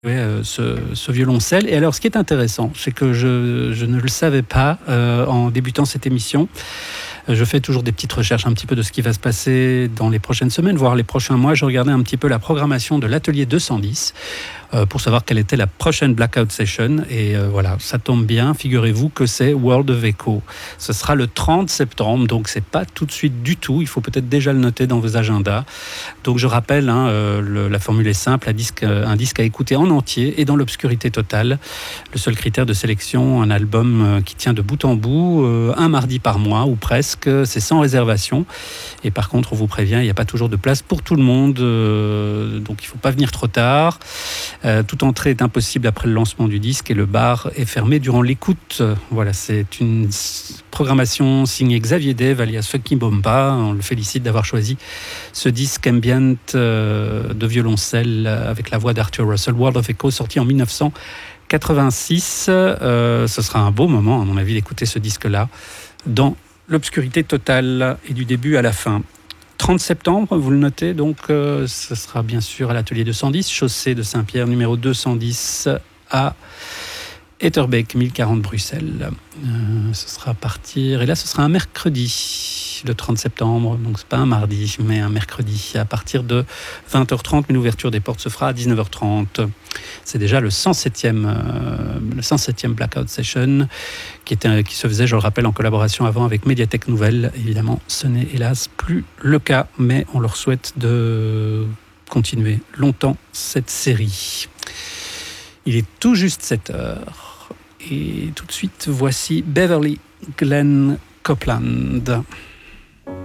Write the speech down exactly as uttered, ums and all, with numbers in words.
euh, ce, ce violoncelle. Et alors, ce qui est intéressant, c'est que je, je ne le savais pas euh, en débutant cette émission. Je fais toujours des petites recherches un petit peu de ce qui va se passer dans les prochaines semaines, voire les prochains mois. Je regardais un petit peu la programmation de l'atelier deux cent dix euh, pour savoir quelle était la prochaine Blackout Session. Et euh, voilà, ça tombe bien. Figurez-vous que c'est World of Echo. Ce sera le trente septembre, donc c'est pas tout de suite du tout. Il faut peut-être déjà le noter dans vos agendas. Donc je rappelle, hein, euh, le, la formule est simple, un disque, un disque à écouter en entier et dans l'obscurité totale. Le seul critère de sélection, un album euh, qui tient de bout en bout, euh, un mardi par mois ou presque. C'est sans réservation. Et par contre, on vous prévient, il n'y a pas toujours de place pour tout le monde. Euh, donc, il ne faut pas venir trop tard. Euh, toute entrée est impossible après le lancement du disque et le bar est fermé durant l'écoute. Voilà, c'est une programmation signée Xavier Dave, alias Funky Bomba. On le félicite d'avoir choisi ce disque ambient euh, de violoncelle avec la voix d'Arthur Russell, World of Echo, sorti en dix-neuf cent quatre-vingt-six. Euh, ce sera un beau moment, à mon avis, d'écouter ce disque-là dans l'obscurité totale et du début à la fin. trente septembre, vous le notez, donc euh, ce sera bien sûr à l'atelier deux cent dix, chaussée de Saint-Pierre, numéro deux cent dix à Etterbeek, mille quarante Bruxelles. Euh, ce sera à partir, et là ce sera un mercredi, le trente septembre, donc c'est pas un mardi, mais un mercredi, à partir de vingt heures trente, mais l'ouverture des portes se fera à dix-neuf heures trente. C'est déjà le cent septième, euh, le cent septième Blackout Session qui, était, qui se faisait, je le rappelle, en collaboration avant avec Médiathèque Nouvelle. Évidemment, ce n'est hélas plus le cas, mais on leur souhaite de continuer longtemps cette série. Il est tout juste sept heures et tout de suite, voici Beverly Glenn Copeland.